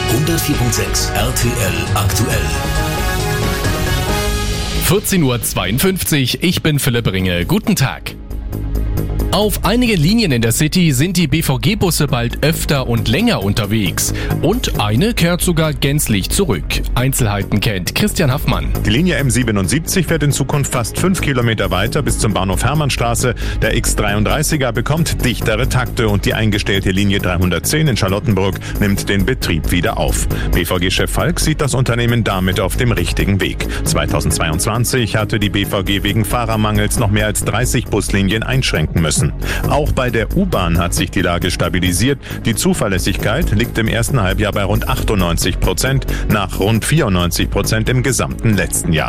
104.6 RTL aktuell. 14:52 Uhr, ich bin Philipp Ringe. Guten Tag. Auf einigen Linien in der City sind die BVG-Busse bald öfter und länger unterwegs. Und eine kehrt sogar gänzlich zurück. Einzelheiten kennt Christian Haffmann. Die Linie M77 fährt in Zukunft fast 5 Kilometer weiter bis zum Bahnhof Hermannstraße. Der X33er bekommt dichtere Takte und die eingestellte Linie 310 in Charlottenburg nimmt den Betrieb wieder auf. BVG-Chef Falk sieht das Unternehmen damit auf dem richtigen Weg. 2022 hatte die BVG wegen Fahrermangels noch mehr als 30 Buslinien einschränken müssen. Auch bei der U-Bahn hat sich die Lage stabilisiert. Die Zuverlässigkeit liegt im ersten Halbjahr bei rund 98%, nach rund 94% im gesamten letzten Jahr.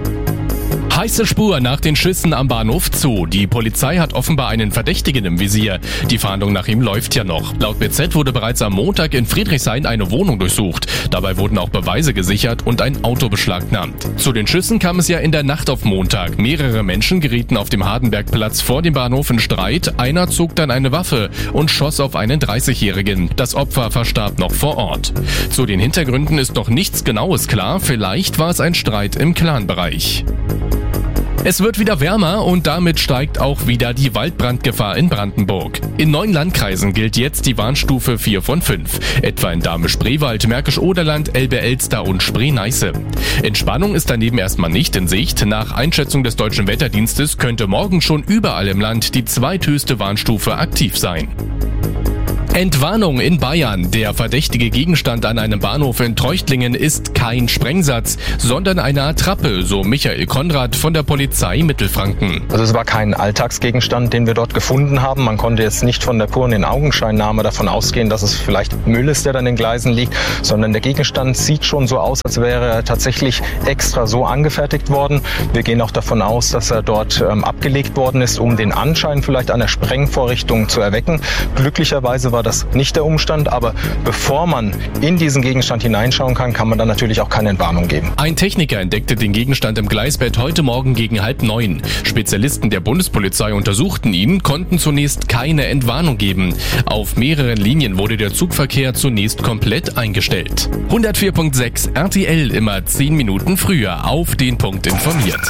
Heiße Spur nach den Schüssen am Bahnhof Zoo. Die Polizei hat offenbar einen Verdächtigen im Visier. Die Fahndung nach ihm läuft ja noch. Laut BZ wurde bereits am Montag in Friedrichshain eine Wohnung durchsucht. Dabei wurden auch Beweise gesichert und ein Auto beschlagnahmt. Zu den Schüssen kam es ja in der Nacht auf Montag. Mehrere Menschen gerieten auf dem Hardenbergplatz vor dem Bahnhof in Streit. Einer zog dann eine Waffe und schoss auf einen 30-Jährigen. Das Opfer verstarb noch vor Ort. Zu den Hintergründen ist noch nichts Genaues klar. Vielleicht war es ein Streit im Clanbereich. Es wird wieder wärmer und damit steigt auch wieder die Waldbrandgefahr in Brandenburg. In 9 Landkreisen gilt jetzt die Warnstufe 4 von 5. Etwa in Dahme-Spreewald, Märkisch-Oderland, Elbe-Elster und Spree-Neiße. Entspannung ist daneben erstmal nicht in Sicht. Nach Einschätzung des Deutschen Wetterdienstes könnte morgen schon überall im Land die zweithöchste Warnstufe aktiv sein. Entwarnung in Bayern. Der verdächtige Gegenstand an einem Bahnhof in Treuchtlingen ist kein Sprengsatz, sondern eine Attrappe, so Michael Konrad von der Polizei Mittelfranken. Also es war kein Alltagsgegenstand, den wir dort gefunden haben. Man konnte jetzt nicht von der puren Augenscheinnahme davon ausgehen, dass es vielleicht Müll ist, der dann in den Gleisen liegt, sondern der Gegenstand sieht schon so aus, als wäre er tatsächlich extra so angefertigt worden. Wir gehen auch davon aus, dass er dort abgelegt worden ist, um den Anschein vielleicht einer Sprengvorrichtung zu erwecken. Glücklicherweise war das nicht der Umstand, aber bevor man in diesen Gegenstand hineinschauen kann, kann man dann natürlich auch keine Entwarnung geben. Ein Techniker entdeckte den Gegenstand im Gleisbett heute Morgen gegen 8:30. Spezialisten der Bundespolizei untersuchten ihn, konnten zunächst keine Entwarnung geben. Auf mehreren Linien wurde der Zugverkehr zunächst komplett eingestellt. 104.6 RTL, immer 10 Minuten früher auf den Punkt informiert.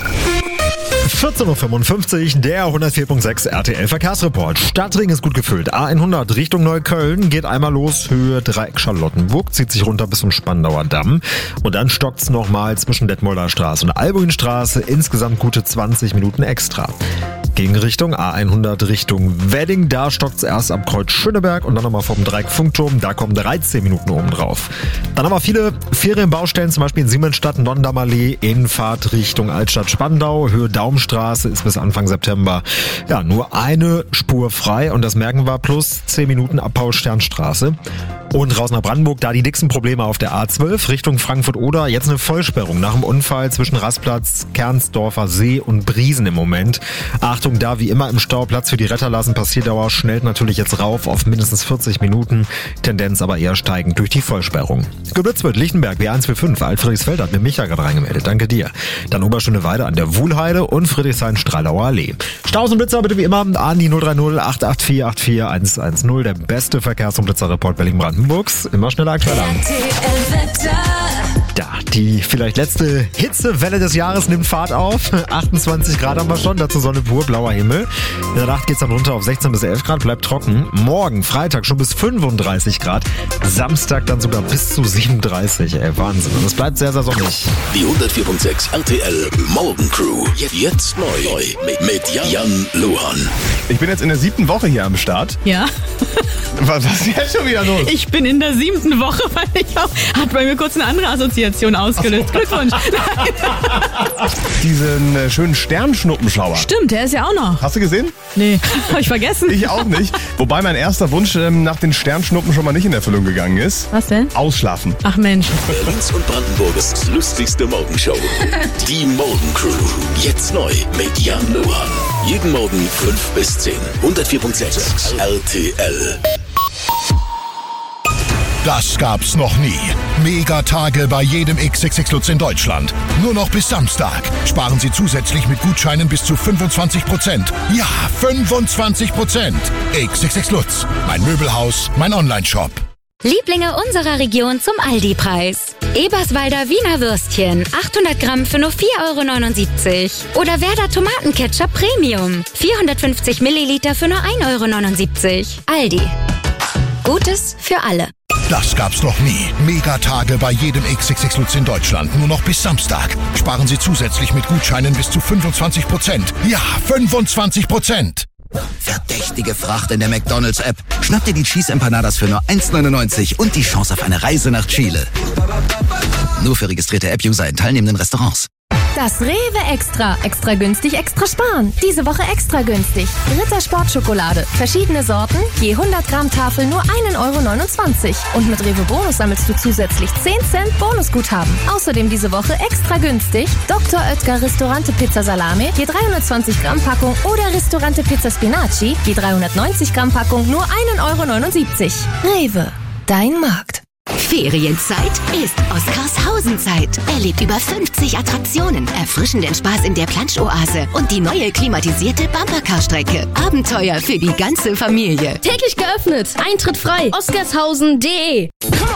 14:55 Uhr, der 104.6 RTL Verkehrsreport. Stadtring ist gut gefüllt. A100 Richtung Neukölln geht einmal los, Höhe Dreieck Charlottenburg, zieht sich runter bis zum Spandauer Damm. Und dann stockt's nochmal zwischen Detmolder Straße und Albuinstraße, insgesamt gute 20 Minuten extra. Gegenrichtung A100 Richtung Wedding, da stockt's erst am Kreuz Schöneberg und dann nochmal vom Dreieck Funkturm, da kommen 13 Minuten oben drauf. Dann haben wir viele Ferienbaustellen, zum Beispiel in Siemensstadt, Nonndamm-Allee, Innenfahrt Richtung Altstadt-Spandau, Höhe Daumenstraße ist bis Anfang September ja nur eine Spur frei und das merken wir, plus 10 Minuten Abbau Sternstraße. Und raus nach Brandenburg, da die dicksten Probleme auf der A12 Richtung Frankfurt-Oder. Jetzt eine Vollsperrung nach dem Unfall zwischen Rastplatz, Kernsdorfer See und Briesen im Moment. Achtung, da wie immer im Stau Platz für die Retter lassen. Passierdauer schnellt natürlich jetzt rauf auf mindestens 40 Minuten. Tendenz aber eher steigend durch die Vollsperrung. Geblitzt Lichtenberg, W145, Altfriedrichsfeld hat mir Micha gerade reingemeldet. Danke dir. Dann Oberschöneweide an der Wuhlheide und Friedrichshain-Strahlau Allee. Staus und Blitzer bitte wie immer an die 030 884 84 110. Der beste Verkehrs- und Blitzerreport Berlin-Brandenburgs. Immer schneller, aktueller. Da, die vielleicht letzte Hitzewelle des Jahres nimmt Fahrt auf. 28 Grad haben wir schon, dazu Sonne pur, blauer Himmel. In der Nacht geht's dann runter auf 16 bis 11 Grad, bleibt trocken. Morgen, Freitag, schon bis 35 Grad. Samstag dann sogar bis zu 37. Wahnsinn. Und es bleibt sehr, sehr sonnig. Die 104.6 RTL Morgencrew. Jetzt neu mit Jan Luhan. Ich bin jetzt in der 7. Woche hier am Start. Ja. Was ist jetzt schon wieder los? Ich bin in der 7. Woche, weil hat bei mir kurz eine andere Assoziation ausgelöst. Glückwunsch. Diesen schönen Sternschnuppenschauer. Stimmt, der ist ja auch noch. Hast du gesehen? Nee, hab ich vergessen. Ich auch nicht. Wobei mein erster Wunsch nach den Sternschnuppen schon mal nicht in Erfüllung gegangen ist. Was denn? Ausschlafen. Ach Mensch. Berlins und Brandenburgs lustigste Morgenshow. Die Morgencrew. Jetzt neu mit Jan Luhan. Jeden Morgen 5 bis 10. 104.6 RTL. Das gab's noch nie. Megatage bei jedem XXX Lutz in Deutschland. Nur noch bis Samstag. Sparen Sie zusätzlich mit Gutscheinen bis zu 25%. Ja, 25%. XXX Lutz. Mein Möbelhaus, mein Onlineshop. Lieblinge unserer Region zum Aldi-Preis. Eberswalder Wiener Würstchen, 800 Gramm für nur 4,79 € Oder Werder Tomatenketchup Premium, 450 Milliliter für nur 1,79 €. Aldi. Gutes für alle. Das gab's noch nie. Megatage bei jedem XXX Lutz in Deutschland. Nur noch bis Samstag. Sparen Sie zusätzlich mit Gutscheinen bis zu 25%. Ja, 25%. Verdächtige Fracht in der McDonald's-App. Schnapp dir die Cheese Empanadas für nur 1,99 € und die Chance auf eine Reise nach Chile. Nur für registrierte App-User in teilnehmenden Restaurants. Das Rewe Extra. Extra günstig, extra sparen. Diese Woche extra günstig. Ritter Sportschokolade. Verschiedene Sorten, je 100 Gramm Tafel nur 1,29 €. Und mit Rewe Bonus sammelst du zusätzlich 10 Cent Bonusguthaben. Außerdem diese Woche extra günstig Dr. Oetker Ristorante Pizza Salame, je 320 Gramm Packung oder Ristorante Pizza Spinaci, je 390 Gramm Packung nur 1,79 €. Rewe, dein Markt. Ferienzeit ist Oskarshausen-Zeit. Erlebt über 50 Attraktionen, erfrischenden Spaß in der Plansch-Oase und die neue klimatisierte Bumpercar-Strecke. Abenteuer für die ganze Familie. Täglich geöffnet, Eintritt frei. Oskarshausen.de